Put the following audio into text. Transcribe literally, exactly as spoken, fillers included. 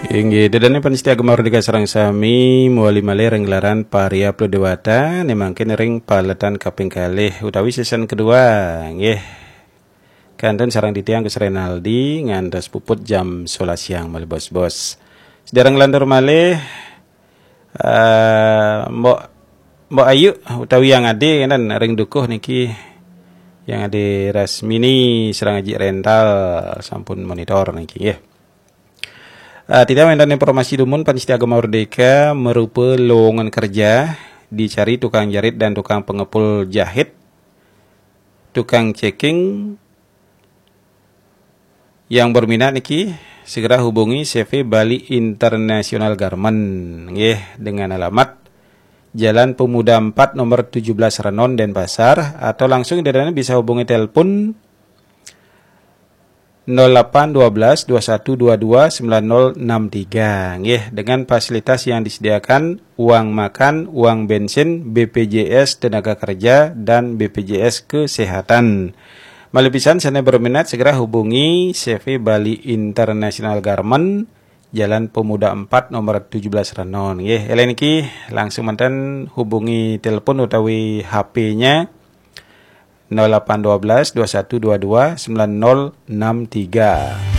Inggih dedane panitia gemar di sareng sami muali malih renggelaran paria upload dewata nemangkin ring paletan kaping kalih utawi season kedua nggih. Kanten sarang ditiang Gus Renaldi ngantos puput jam sebelas siang malih bos-bos. Sedarang lantur malih uh, Mbok Mbok Ayu utawi yang ade kan ring dukuh niki yang ade Rasmini serang aji rental sampun monitor niki nggih. Uh, tidak mendan informasi dumun panitia agama merdeka merupa lowongan kerja dicari tukang jarit dan tukang pengepul jahit, tukang checking. Yang berminat niki segera hubungi C V Bali International Garment nggih dengan alamat Jalan Pemuda empat nomor tujuh belas Renon Denpasar atau langsung dedane bisa hubungi telepon nol delapan satu dua dua satu dua dua sembilan nol enam tiga nggih dengan fasilitas yang disediakan uang makan, uang bensin, B P J S tenaga kerja dan B P J S kesehatan. Malih pisan sana berminat segera hubungi C V Bali International Garment Jalan Pemuda empat nomor tujuh belas Renon nggih. Ela niki langsung manten hubungi telepon utawi H P-nya nol delapan satu dua dua satu dua dua sembilan nol enam tiga.